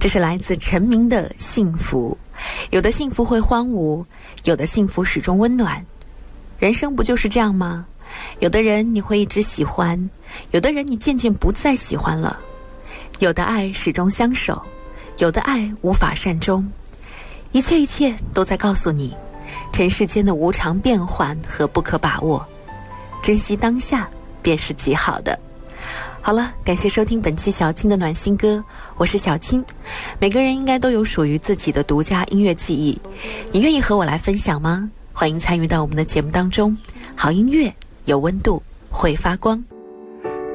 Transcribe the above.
这是来自陈明的幸福。有的幸福会荒芜，有的幸福始终温暖。人生不就是这样吗？有的人你会一直喜欢，有的人你渐渐不再喜欢了。有的爱始终相守，有的爱无法善终。一切都在告诉你，尘世间的无常变幻和不可把握，珍惜当下便是极好的。好了，感谢收听本期小青的暖心歌，我是小青。每个人应该都有属于自己的独家音乐记忆，你愿意和我来分享吗？欢迎参与到我们的节目当中。好音乐有温度，会发光。